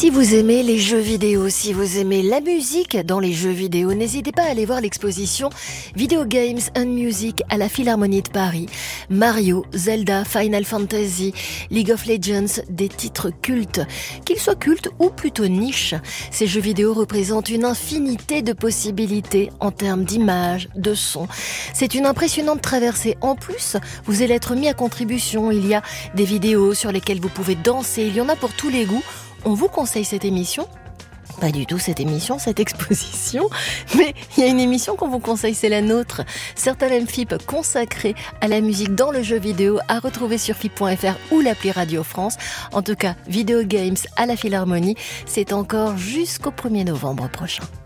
Si vous aimez les jeux vidéo, si vous aimez la musique dans les jeux vidéo, n'hésitez pas à aller voir l'exposition Video Games and Music à la Philharmonie de Paris. Mario, Zelda, Final Fantasy, League of Legends, des titres cultes. Qu'ils soient cultes ou plutôt niche, ces jeux vidéo représentent une infinité de possibilités en termes d'images, de sons. C'est une impressionnante traversée. En plus, vous allez être mis à contribution. Il y a des vidéos sur lesquelles vous pouvez danser. Il y en a pour tous les goûts. On vous conseille cette émission. Pas du tout cette émission, cette exposition, mais il y a une émission qu'on vous conseille, c'est la nôtre. Certains FIP consacrés à la musique dans le jeu vidéo à retrouver sur FIP.fr ou l'appli Radio France. En tout cas, Video Games à la Philharmonie, c'est encore jusqu'au 1er novembre prochain.